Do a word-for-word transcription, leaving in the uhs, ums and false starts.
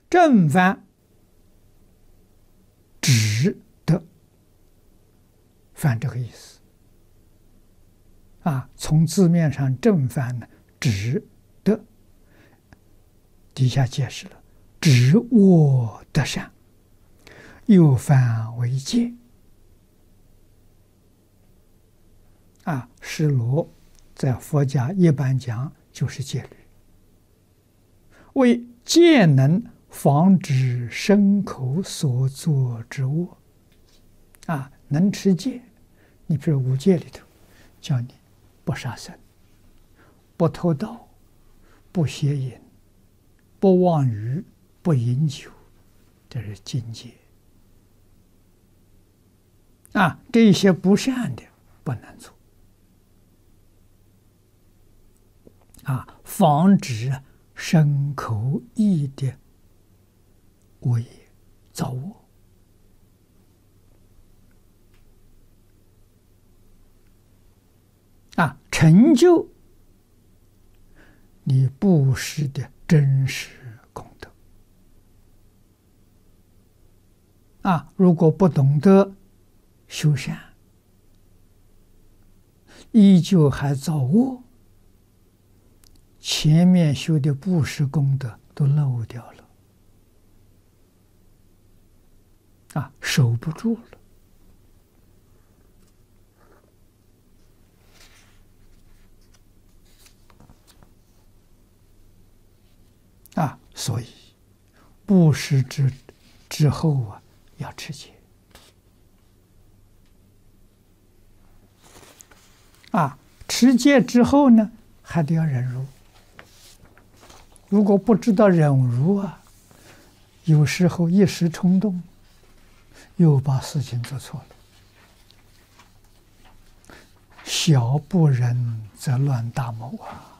正翻止得，翻这个意思啊。从字面上正翻呢，止得，底下解释了，止卧得善，又翻为戒啊。释罗在佛家一般讲就是戒律，为戒能防止身口所作之恶啊。能持戒，你比如五戒里头叫你不杀生、不偷盗、不邪淫、不妄语、不饮酒，这是禁戒啊。这些不善的不能做啊，防止身口意的恶业造恶啊，成就你布施的真实功德啊。如果不懂得修善，依旧还造恶，前面修的布施功德都漏掉了啊，守不住了啊。所以布施之之后啊，要持戒啊。持戒之后呢，还得要忍辱。如果不知道忍辱啊，有时候一时冲动，又把事情做错了。小不忍则乱大谋啊。